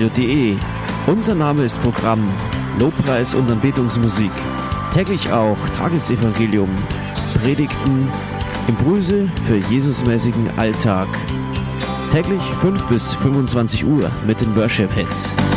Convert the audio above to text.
www.ccc-radio.de. Unser Name ist Programm, Lobpreis und Anbetungsmusik. Täglich auch Tagesevangelium, Predigten, Impulse für Jesusmäßigen Alltag. Täglich 5 bis 25 Uhr mit den Worship Hits.